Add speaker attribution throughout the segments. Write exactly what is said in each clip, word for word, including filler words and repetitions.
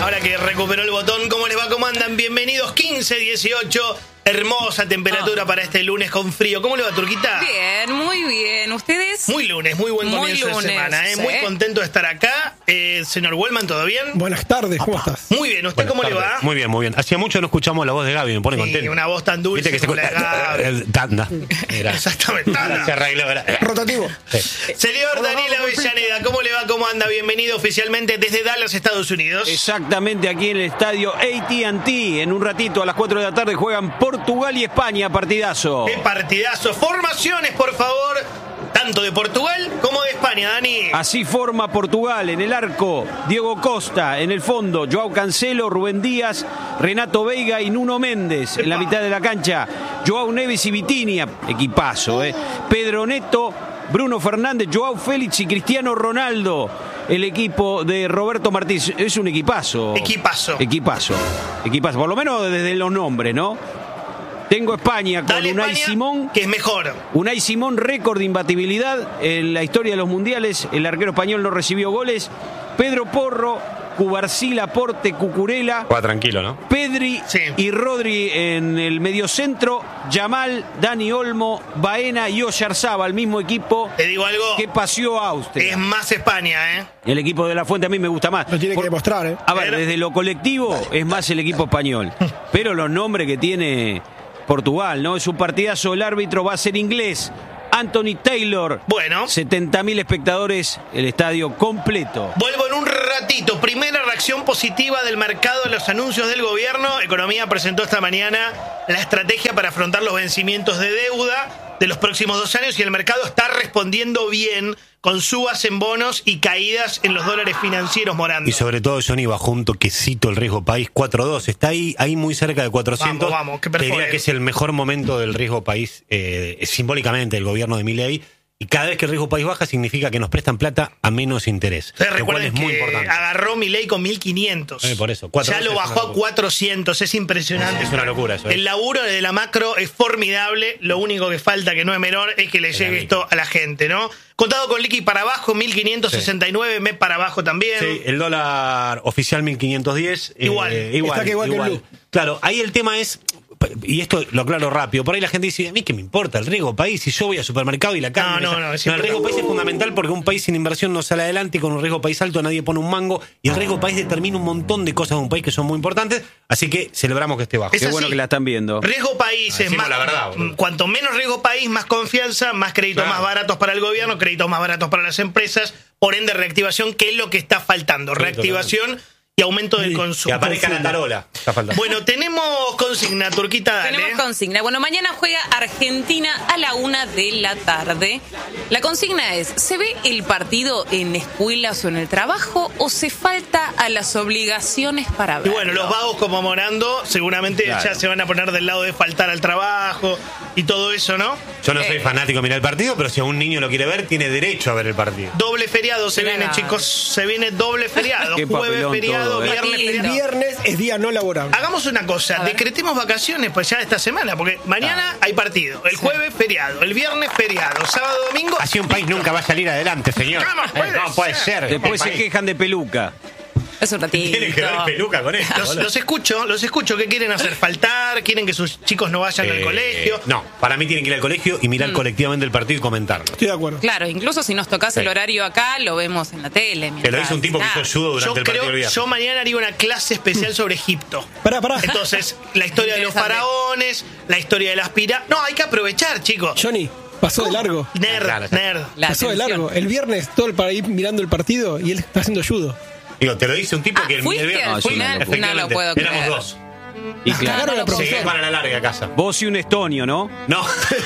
Speaker 1: Ahora que recuperó el botón, ¿cómo les va? ¿Cómo andan? Bienvenidos, quince dieciocho. Hermosa temperatura oh. para este lunes con frío. ¿Cómo le va, Turquita?
Speaker 2: Bien, muy bien. ¿Ustedes?
Speaker 1: Muy lunes, muy buen
Speaker 2: muy
Speaker 1: comienzo
Speaker 2: lunes,
Speaker 1: de semana. ¿eh?
Speaker 2: ¿sí?
Speaker 1: Muy contento de estar acá. Eh, señor Wellman, ¿todo bien?
Speaker 3: Buenas tardes, ¿cómo Opa. estás?
Speaker 1: Muy bien, ¿usted
Speaker 4: Buenas
Speaker 1: cómo
Speaker 4: tardes.
Speaker 1: le va?
Speaker 4: Muy bien, muy bien. Hacía mucho no escuchamos la voz de Gaby, me pone
Speaker 1: sí,
Speaker 4: contento.
Speaker 1: Una voz tan dulce
Speaker 4: que
Speaker 1: como
Speaker 4: se...
Speaker 1: la de Gaby.
Speaker 4: Tanda. Era.
Speaker 1: Exactamente, tanda.
Speaker 4: Se arregló. Era.
Speaker 3: Rotativo.
Speaker 4: Sí.
Speaker 1: Señor Daniel Avellaneda, ¿cómo le va? ¿Cómo anda? Bienvenido oficialmente desde Dallas, Estados Unidos.
Speaker 5: Exactamente, aquí en el estadio A T and T. En un ratito, a las cuatro de la tarde, juegan Portugal y España. Partidazo.
Speaker 1: ¡Qué partidazo! Formaciones, por favor, tanto de Portugal como de España, Dani.
Speaker 5: Así forma Portugal. En el arco, Diego Costa. En el fondo, Joao Cancelo, Rubén Díaz, Renato Veiga y Nuno Méndez. En la mitad de la cancha, Joao Neves y Vitinha. Equipazo, ¿eh? Pedro Neto, Bruno Fernández, Joao Félix y Cristiano Ronaldo. El equipo de Roberto Martínez. Es un equipazo.
Speaker 1: Equipazo.
Speaker 5: Equipazo. Equipazo. Por lo menos desde los nombres, ¿no? Tengo España con
Speaker 1: Dale,
Speaker 5: Unai
Speaker 1: España,
Speaker 5: Simón.
Speaker 1: que es mejor.
Speaker 5: Unai Simón, récord de imbatibilidad en la historia de los mundiales. El arquero español no recibió goles. Pedro Porro, Cubarsí, Laporte, Cucurella.
Speaker 4: Va tranquilo, ¿no?
Speaker 5: Pedri
Speaker 1: sí.
Speaker 5: y Rodri en el mediocentro. Yamal, Dani Olmo, Baena y Oyarzabal, el mismo equipo.
Speaker 1: Te digo algo.
Speaker 5: Que paseó a Austria.
Speaker 1: Es más España, ¿eh?
Speaker 5: El equipo de La Fuente a mí me gusta más.
Speaker 3: Lo tiene
Speaker 5: Por,
Speaker 3: que demostrar, ¿eh?
Speaker 5: A ver, desde lo colectivo es más el equipo español. Pero los nombres que tiene Portugal, ¿no? Es un partidazo, el árbitro va a ser inglés. Anthony Taylor.
Speaker 1: Bueno.
Speaker 5: setenta mil espectadores, el estadio completo.
Speaker 1: Vuelvo en un ratito. Primera reacción positiva del mercado a los anuncios del gobierno. Economía presentó esta mañana la estrategia para afrontar los vencimientos de deuda de los próximos dos años y el mercado está respondiendo bien con subas en bonos y caídas en los dólares financieros, Morando.
Speaker 4: Y sobre todo, Johnny, bajó un toquecito el riesgo país cuatro dos. Está ahí, ahí muy cerca de cuatrocientos.
Speaker 1: Vamos, vamos, qué
Speaker 4: Te diría que es el mejor momento del riesgo país, eh, simbólicamente, el gobierno de Milei. Y cada vez que el riesgo país baja significa que nos prestan plata a menos interés.
Speaker 1: Ustedes
Speaker 4: lo cual
Speaker 1: recuerden
Speaker 4: es muy
Speaker 1: que
Speaker 4: importante.
Speaker 1: agarró Milei con mil quinientos.
Speaker 4: Eh, por eso.
Speaker 1: Ya lo bajó a cuatrocientos. Es impresionante.
Speaker 4: Es una locura eso. ¿eh?
Speaker 1: El laburo de la macro es formidable. Lo único que falta, que no es menor, es que le llegue esto a la gente, ¿no? Contado con liqui para abajo, mil quinientos sesenta y nueve. Sí. M E P para abajo también.
Speaker 4: Sí, el dólar oficial mil quinientos diez.
Speaker 1: Igual.
Speaker 4: Eh, igual.
Speaker 3: Está que igual, igual que el blue.
Speaker 4: Claro, ahí el tema es... Y esto lo aclaro rápido. Por ahí la gente dice, a mí qué me importa el riesgo país si yo voy al supermercado y la carne.
Speaker 1: No, no, no, es
Speaker 4: no, el riesgo país es fundamental porque un país sin inversión no sale adelante y con un riesgo país alto nadie pone un mango. Y el riesgo país determina un montón de cosas de un país que son muy importantes. Así que celebramos que esté bajo.
Speaker 1: Es
Speaker 5: Qué
Speaker 1: así.
Speaker 5: bueno que la están viendo.
Speaker 1: Riesgo país
Speaker 4: Ah,
Speaker 1: es más.
Speaker 4: la verdad, boludo.
Speaker 1: Cuanto menos riesgo país, más confianza, más créditos
Speaker 4: Claro.
Speaker 1: más baratos para el gobierno, créditos más baratos para las empresas. Por ende, reactivación, que es lo que está faltando.
Speaker 4: Sí,
Speaker 1: reactivación y aumento del
Speaker 4: Que
Speaker 1: consumo.
Speaker 4: aparezca la tarola. Está faltando.
Speaker 1: Bueno, tenemos consigna, Turquita, dale.
Speaker 2: Tenemos consigna. Bueno, mañana juega Argentina a la una de la tarde. La consigna es, ¿se ve el partido en escuelas o en el trabajo o se falta a las obligaciones para
Speaker 1: Y
Speaker 2: verlo?
Speaker 1: bueno, los vagos como Morando seguramente
Speaker 5: Claro.
Speaker 1: ya se van a poner del lado de faltar al trabajo y todo eso, ¿no?
Speaker 4: Yo no soy
Speaker 2: Eh.
Speaker 4: fanático de mirar el partido, pero si a un niño lo quiere ver, tiene derecho a ver el partido.
Speaker 1: Doble feriado se
Speaker 2: Claro.
Speaker 1: viene, chicos. Se viene doble feriado.
Speaker 5: Qué
Speaker 1: Jueves
Speaker 5: papelón
Speaker 1: feriado,
Speaker 5: todo, ¿eh?
Speaker 1: viernes
Speaker 2: Lindo.
Speaker 3: El
Speaker 1: feriado.
Speaker 3: viernes es día no laborable.
Speaker 1: Hagamos una cosa,
Speaker 2: A ver.
Speaker 1: decretemos vacaciones pues ya esta semana, porque mañana hay partido, el jueves feriado, el viernes feriado, sábado, domingo.
Speaker 4: Así un país nunca va a salir adelante, señor.
Speaker 1: ¿Cómo puede
Speaker 4: Eh, no puede
Speaker 1: ser?
Speaker 4: ser.
Speaker 5: Después
Speaker 4: El
Speaker 5: se
Speaker 4: país
Speaker 5: quejan de peluca.
Speaker 2: Es un ratito.
Speaker 4: Tiene que ver peluca con esto.
Speaker 1: Los,
Speaker 4: boludo.
Speaker 1: los escucho, los escucho. ¿Qué quieren hacer? ¿Faltar? ¿Quieren que sus chicos no vayan al
Speaker 4: Eh,
Speaker 1: colegio?
Speaker 4: No, para mí tienen que ir al colegio y mirar colectivamente el partido y comentarlo.
Speaker 3: Estoy de acuerdo.
Speaker 2: Claro, incluso si nos tocas
Speaker 4: Sí.
Speaker 2: el horario acá, lo vemos en la tele.
Speaker 4: Que lo
Speaker 2: mientras-
Speaker 4: hizo un tipo que
Speaker 2: Ah.
Speaker 4: hizo judo durante
Speaker 1: Yo
Speaker 4: el partido del
Speaker 1: creo,
Speaker 4: viernes.
Speaker 1: yo mañana haría una clase especial sobre Egipto.
Speaker 3: Pará, pará.
Speaker 1: Entonces, la historia de los
Speaker 2: Interesante.
Speaker 1: faraones, la historia de las pirámides. No, hay que aprovechar, chicos.
Speaker 3: Johnny, pasó de largo.
Speaker 1: Nerd,
Speaker 4: Claro, claro.
Speaker 1: nerd.
Speaker 2: La
Speaker 3: pasó de
Speaker 2: atención.
Speaker 3: largo. El viernes todo el país mirando el partido y él está haciendo judo.
Speaker 4: Digo, te lo dice un tipo
Speaker 2: Ah,
Speaker 4: que el
Speaker 2: ¿fuiste
Speaker 4: viernes.
Speaker 2: al
Speaker 4: Fui,
Speaker 5: final?
Speaker 4: efectivamente.
Speaker 2: No lo puedo
Speaker 4: Éramos
Speaker 2: creer.
Speaker 4: dos.
Speaker 5: Y
Speaker 3: Las
Speaker 5: claro,
Speaker 3: cagaron a la
Speaker 2: no lo puedo
Speaker 4: Llegué
Speaker 3: profesora.
Speaker 4: para la larga a casa.
Speaker 5: vos y un estonio, ¿no?
Speaker 4: No.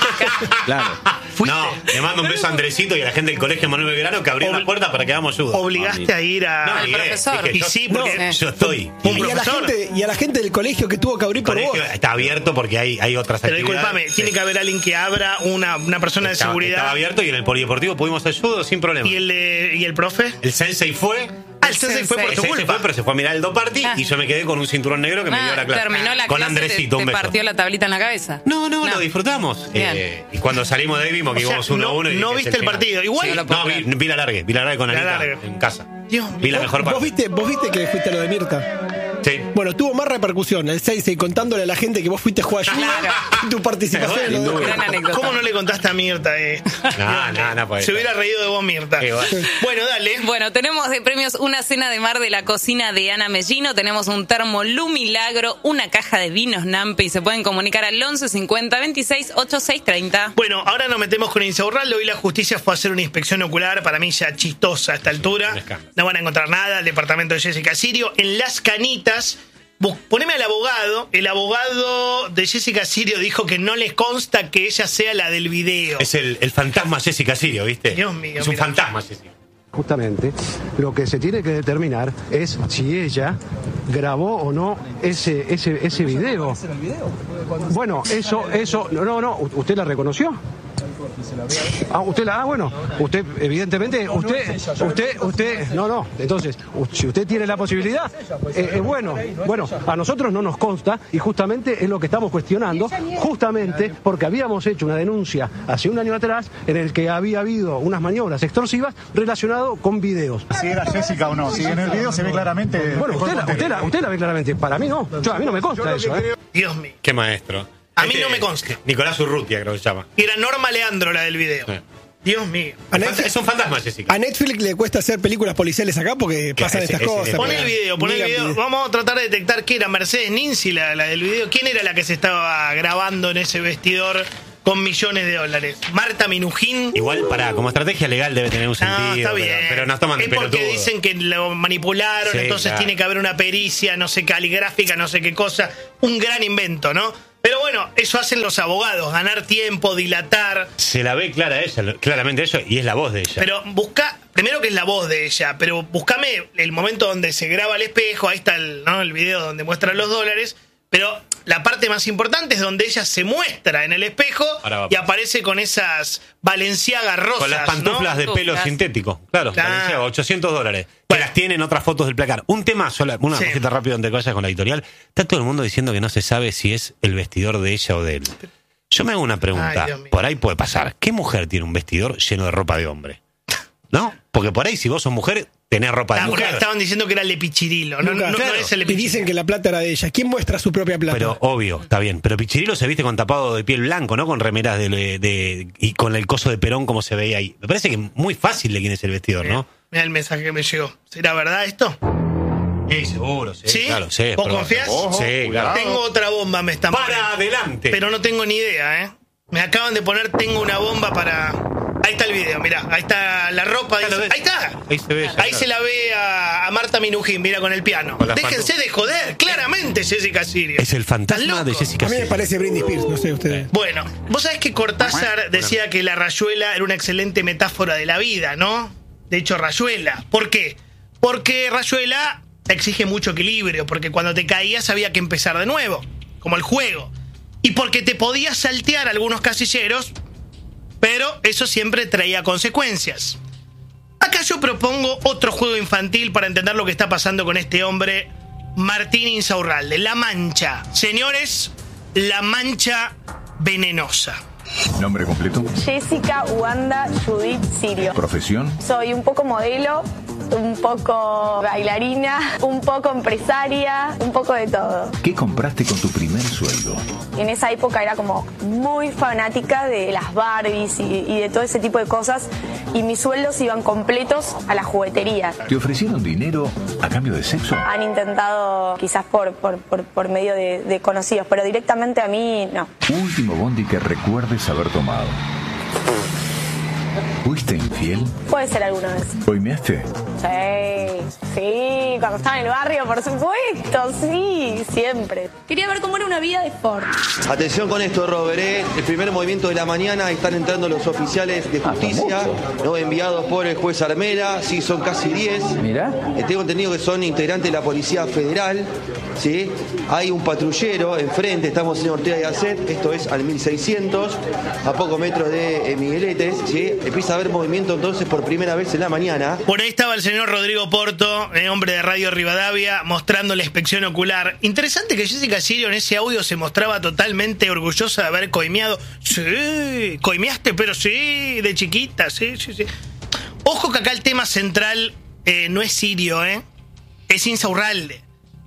Speaker 5: Claro.
Speaker 1: ¿Fuiste?
Speaker 4: No, le mando un beso a Andresito y a la gente del colegio Manuel Belgrano que abrió
Speaker 1: Obli-
Speaker 4: la puerta para que hagamos judo.
Speaker 1: Obligaste a ir a.
Speaker 4: No,
Speaker 2: al
Speaker 4: obligué.
Speaker 2: profesor.
Speaker 4: Dije,
Speaker 1: Y
Speaker 4: yo-
Speaker 1: sí, porque-
Speaker 4: no, yo estoy.
Speaker 1: Un
Speaker 3: Y a, la
Speaker 1: profesor.
Speaker 3: gente, y a la gente del colegio que tuvo que abrir
Speaker 4: El
Speaker 3: por vos.
Speaker 4: colegio está abierto porque hay, hay otras
Speaker 1: Pero
Speaker 4: actividades.
Speaker 1: discúlpame, tiene que haber alguien que abra, una, una persona de
Speaker 4: Estaba-
Speaker 1: seguridad.
Speaker 4: Estaba abierto y en el polideportivo pudimos hacer judo sin problema.
Speaker 1: ¿Y el, de- ¿Y el profe?
Speaker 4: El sensei fue.
Speaker 1: Ah, el sensei fue por
Speaker 4: El
Speaker 1: tu
Speaker 4: sensei
Speaker 1: culpa.
Speaker 4: fue, pero se fue a mirar el do party
Speaker 2: Ah.
Speaker 4: y yo me quedé con un cinturón negro que me
Speaker 2: Ah,
Speaker 4: dio la clase.
Speaker 2: terminó la
Speaker 4: con
Speaker 2: clase,
Speaker 4: Andresito,
Speaker 2: te,
Speaker 4: un
Speaker 2: te
Speaker 4: beso.
Speaker 2: partió la tablita en la cabeza.
Speaker 4: No, no,
Speaker 2: No.
Speaker 4: lo disfrutamos.
Speaker 2: Bien.
Speaker 4: Eh, y cuando salimos de ahí vimos que
Speaker 1: O sea,
Speaker 4: íbamos uno a
Speaker 1: no-
Speaker 4: uno. y
Speaker 1: no
Speaker 4: dije,
Speaker 1: viste
Speaker 4: es
Speaker 1: el
Speaker 4: final.
Speaker 1: partido. Igual-
Speaker 2: Sí, no lo puedo
Speaker 4: No, vi, vi la largue, vi la largue con
Speaker 1: La
Speaker 4: Anita
Speaker 1: largue.
Speaker 4: en casa.
Speaker 1: Dios mío.
Speaker 4: Vi la mejor
Speaker 3: ¿Vos
Speaker 4: parte.
Speaker 3: viste, vos viste que fuiste a lo de Mirta.
Speaker 4: Sí.
Speaker 3: Bueno, tuvo más repercusión el seis seis contándole a la gente que vos fuiste a jugar a
Speaker 2: Claro.
Speaker 3: tu participación en lo de-
Speaker 4: Sin duda.
Speaker 2: Gran anécdota.
Speaker 1: ¿Cómo no le contaste a Mirta esto?
Speaker 4: No, no, no puede
Speaker 1: Se
Speaker 4: ser.
Speaker 1: hubiera reído de vos, Mirta.
Speaker 4: Igual.
Speaker 1: Bueno, dale.
Speaker 2: Bueno, tenemos de premios una cena de mar de la cocina de Ana Mellino, tenemos un termo Lu Milagro, una caja de vinos Nampe y se pueden comunicar al once cincuenta veintiséis ochenta y seis treinta.
Speaker 1: Bueno, ahora nos metemos con Insaurralde. Hoy la justicia fue a hacer una inspección ocular, para mí ya chistosa a esta altura.
Speaker 4: Un escándalo.
Speaker 1: No van a encontrar nada, el departamento de Jessica Sirio. En Las Canitas, bus- poneme al abogado. El abogado de Jessica Sirio dijo que no les consta que ella sea la del video.
Speaker 4: Es el, el fantasma Jessica Sirio, ¿viste?
Speaker 1: Dios mío,
Speaker 4: Es un
Speaker 1: mira.
Speaker 4: fantasma, Jessica.
Speaker 6: Justamente, lo que se tiene que determinar es si ella grabó o no ese ese ese video. Bueno, eso eso no no no, ¿usted la reconoció? Ah, usted la, ah, bueno, usted evidentemente, usted, usted, usted, no, no, entonces, u- si usted tiene la posibilidad, eh, eh, bueno, bueno, a nosotros no nos consta y justamente es lo que estamos cuestionando, justamente porque habíamos hecho una denuncia hace un año atrás en el que había habido unas maniobras extorsivas relacionadas con videos.
Speaker 7: Si era Jessica o no. Si en el video se ve claramente.
Speaker 6: Bueno,
Speaker 7: el
Speaker 6: usted
Speaker 7: cuerpo
Speaker 6: la, usted,
Speaker 7: entero.
Speaker 6: la, usted la ve claramente, para mí no, yo, a mí no me consta eso, ¿eh?
Speaker 1: Dios mío.
Speaker 4: Qué maestro.
Speaker 1: A mí no me consta.
Speaker 4: Nicolás Urrutia, creo que se llama.
Speaker 1: Era Norma Leandro la del video.
Speaker 4: Sí.
Speaker 1: Dios mío.
Speaker 3: A Netflix,
Speaker 4: Es un fantasma, Jessica.
Speaker 3: a Netflix le cuesta hacer películas policiales acá porque
Speaker 4: Claro,
Speaker 3: pasan
Speaker 4: ese-
Speaker 3: estas
Speaker 4: ese-
Speaker 3: cosas.
Speaker 1: Pon
Speaker 3: pero-
Speaker 1: el video, pon el
Speaker 3: Diga,
Speaker 1: video.
Speaker 3: pide.
Speaker 1: Vamos a tratar de detectar qué era Mercedes Ninzi, la, la del video. ¿Quién era la que se estaba grabando en ese vestidor con millones de dólares? Marta Minujín.
Speaker 4: Igual, para como estrategia legal debe tener un
Speaker 1: No,
Speaker 4: sentido.
Speaker 1: está
Speaker 4: pero-
Speaker 1: bien.
Speaker 4: Pero, nos toman de
Speaker 1: es porque
Speaker 4: pelotudo.
Speaker 1: dicen que lo manipularon,
Speaker 4: Sí,
Speaker 1: entonces
Speaker 4: claro.
Speaker 1: tiene que haber una pericia, no sé, caligráfica, no sé qué cosa. Un gran invento, ¿no? Pero bueno, eso hacen los abogados, ganar tiempo, dilatar.
Speaker 4: Se la ve clara ella, claramente eso, y es la voz de ella.
Speaker 1: Pero busca, primero que es la voz de ella, pero buscame el momento donde se graba el espejo, ahí está el, ¿no? el video donde muestra los dólares, pero la parte más importante es donde ella se muestra en el espejo
Speaker 4: Ahora va.
Speaker 1: y aparece con esas Balenciaga rosas,
Speaker 4: Con las pantuflas
Speaker 1: ¿no?
Speaker 4: de pelo
Speaker 2: Pantuflas.
Speaker 4: sintético. Claro,
Speaker 1: Claro.
Speaker 4: Valenciaga, ochocientos dólares. Que
Speaker 1: Bueno.
Speaker 4: las tienen otras fotos del placar. Un tema, sola, una
Speaker 1: Sí.
Speaker 4: cosita rápida antes de que vayas con la editorial. Está todo el mundo diciendo que no se sabe si es el vestidor de ella o de él. Yo me hago una pregunta.
Speaker 1: Ay, Dios mío.
Speaker 4: Por ahí puede pasar. ¿Qué mujer tiene un vestidor lleno de ropa de hombre? ¿No? Porque por ahí, si vos sos mujer, tenés ropa de
Speaker 1: Ah, porque
Speaker 4: mujer.
Speaker 1: estaban diciendo que era el Lepichirilo, no,
Speaker 3: Nunca-
Speaker 1: no, no
Speaker 3: claro.
Speaker 1: es el
Speaker 3: Y
Speaker 1: Lepichirilo.
Speaker 3: dicen que la plata era de ella. ¿Quién muestra su propia plata?
Speaker 4: Pero obvio, está bien. Pero Pichirilo se viste con tapado de piel blanco, ¿no? Con remeras de, de- y con el coso de Perón como se veía ahí. Me parece que es muy fácil de quién es el vestidor, ¿no?
Speaker 1: Mira el mensaje que me llegó. ¿Será verdad esto?
Speaker 4: Sí, seguro, sí.
Speaker 1: ¿Sí?
Speaker 4: Claro, sí.
Speaker 1: ¿Vos
Speaker 4: pero-
Speaker 1: confías?
Speaker 4: Sí, claro.
Speaker 1: Tengo otra bomba, me están
Speaker 4: Para
Speaker 1: poniendo.
Speaker 4: adelante.
Speaker 1: Pero no tengo ni idea, ¿eh? Me acaban de poner, tengo una bomba para... Ahí está el video, mirá. Ahí está la ropa.
Speaker 4: Ya lo
Speaker 1: dice-
Speaker 4: ves.
Speaker 1: Ahí está.
Speaker 4: Ahí se ve ya,
Speaker 1: Ahí
Speaker 4: claro.
Speaker 1: se la ve a, a Marta Minujín, mira, con el piano.
Speaker 4: Con las
Speaker 1: Déjense de joder, claramente Jessica Sirio.
Speaker 4: Es el fantasma
Speaker 1: ¿Estás
Speaker 4: de
Speaker 1: loco?
Speaker 4: Jessica
Speaker 3: a mí me
Speaker 4: Sirio.
Speaker 3: parece Britney Spears, no sé ustedes.
Speaker 1: Bueno, vos sabés que Cortázar decía que la rayuela era una excelente metáfora de la vida, ¿no? De hecho, rayuela. ¿Por qué? Porque rayuela exige mucho equilibrio, porque cuando te caías había que empezar de nuevo, como el juego. Y porque te podías saltear algunos casilleros, pero eso siempre traía consecuencias. Acá yo propongo otro juego infantil para entender lo que está pasando con este hombre, Martín Insaurralde. La Mancha. Señores, La Mancha Venenosa.
Speaker 8: Nombre completo,
Speaker 9: Jessica Wanda Judith Sirio.
Speaker 8: profesión,
Speaker 9: Soy un poco modelo, un poco bailarina, un poco empresaria, un poco de todo.
Speaker 8: ¿qué compraste con tu primer sueldo?
Speaker 9: En esa época era como muy fanática de las Barbies y, y de todo ese tipo de cosas y mis sueldos iban completos a la juguetería.
Speaker 8: ¿Te ofrecieron dinero a cambio de sexo?
Speaker 9: Han intentado quizás por, por, por, por medio de, de conocidos, pero directamente a mí no.
Speaker 8: Último bondi que recuerdes haber tomado. ¿Fuiste infiel?
Speaker 9: Puede ser alguna vez.
Speaker 8: ¿Coimeaste?
Speaker 9: Sí, sí, cuando estaba en el barrio, por supuesto, sí, siempre. Quería ver cómo era una vida de Ford.
Speaker 10: Atención con esto, Robert, ¿eh? El primer movimiento de la mañana, están entrando los oficiales de justicia, ¿no? Enviados por el juez Armera, sí, son casi diez.
Speaker 11: Mira.
Speaker 10: Eh, Tengo entendido que son integrantes de la Policía Federal, ¿sí? Hay un patrullero enfrente, estamos en Ortega y Gasset, esto es al mil seiscientos, a pocos metros de eh, Migueletes, ¿sí? Empieza a haber movimiento entonces por primera vez en la mañana.
Speaker 1: Por ahí estaba el señor Rodrigo Porto, eh, hombre de Radio Rivadavia, mostrando la inspección ocular. Interesante que Jessica Sirio en ese audio se mostraba totalmente orgullosa de haber coimeado. Sí, coimeaste, pero sí, de chiquita, sí, sí, sí. Ojo que acá el tema central eh, no es Sirio, ¿eh? Es Insaurralde.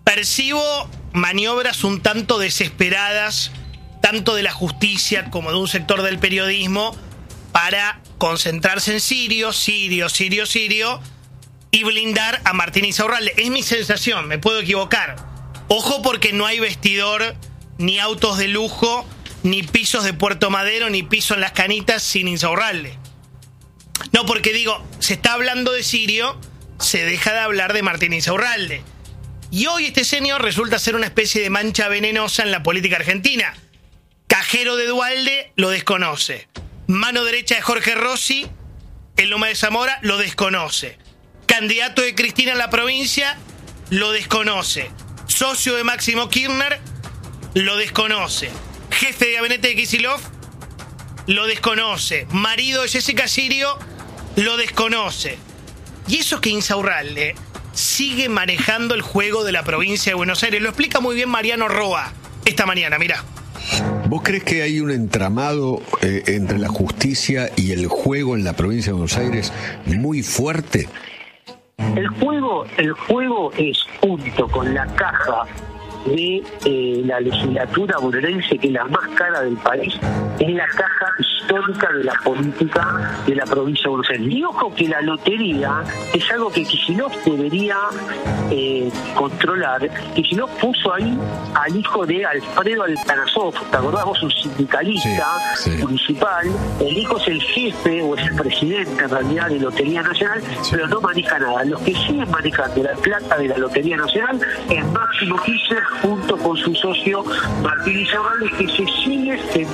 Speaker 1: percibo maniobras un tanto desesperadas, tanto de la justicia como de un sector del periodismo, para concentrarse en Sirio, Sirio, Sirio, Sirio, y blindar a Martín Insaurralde. Es mi sensación, me puedo equivocar. Ojo, porque no hay vestidor, ni autos de lujo, ni pisos de Puerto Madero, ni piso en Las Canitas sin Insaurralde. No, porque digo, se está hablando de Sirio, se deja de hablar de Martín Insaurralde. Y hoy este señor resulta ser una especie de mancha venenosa en la política argentina. Cajero de Duhalde lo desconoce. Mano derecha de Jorge Rossi, en Loma de Zamora, lo desconoce. Candidato de Cristina en la provincia, lo desconoce. Socio de Máximo Kirchner, lo desconoce. Jefe de gabinete de Kicillof, lo desconoce. Marido de Jessica Sirio, lo desconoce. Y eso que Insaurralde sigue manejando el juego de la provincia de Buenos Aires. Lo explica muy bien Mariano Roa esta mañana, mirá.
Speaker 11: ¿Vos crees que hay un entramado eh, entre la justicia y el juego en la provincia de Buenos Aires muy fuerte?
Speaker 12: El juego, el juego es, junto con la caja de eh, la legislatura bonaerense, que es la más cara del país, es la caja histórica de la política de la provincia de Buenos Aires. Y ojo que la lotería es algo que Kicillof debería eh, controlar. Kicillof puso ahí al hijo de Alfredo Altanasov, ¿te acordás vos? Un sindicalista sí, sí. municipal. El hijo es el jefe o es el presidente en realidad de Lotería Nacional, sí. pero no maneja nada. Los que siguen manejando la plata de la Lotería Nacional es Máximo Kirchner junto con su socio Martín Insaurralde, que se sigue